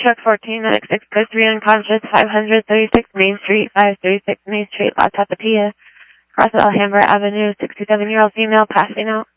Truck 14, medic 6, code 3 unconscious, 536 Main Street, 536 Main Street, La Tapatía, across Alhambra Avenue, 67-year-old female passing out.